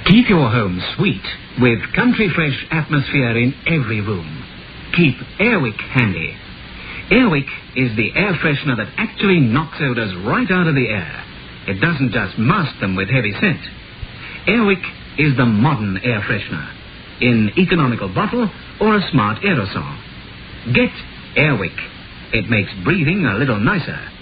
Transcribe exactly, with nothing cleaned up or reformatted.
Keep your home sweet with Country Fresh atmosphere in every room. Keep Airwick handy. Airwick is the air freshener that actually knocks odors right out of the air. It doesn't just mask them with heavy scent. Airwick is the modern air freshener in economical bottle or a smart aerosol. Get Airwick. It makes breathing a little nicer.